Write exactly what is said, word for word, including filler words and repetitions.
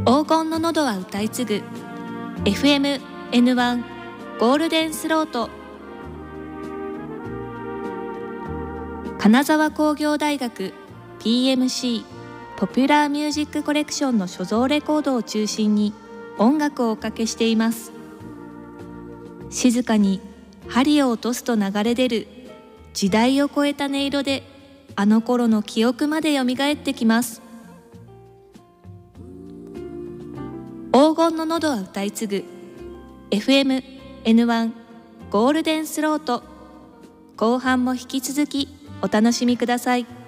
黄金の喉は歌い継ぐ エフエムエヌワン ゴールデンスロート。金沢工業大学 ピーエムシー ポピュラーミュージックコレクションの所蔵レコードを中心に音楽をおかけしています。静かに針を落とすと流れ出る時代を超えた音色で、あの頃の記憶までよみがえってきます。黄金の喉は歌い継ぐ エフエムエヌワン ゴールデンスロート。後半も引き続きお楽しみください。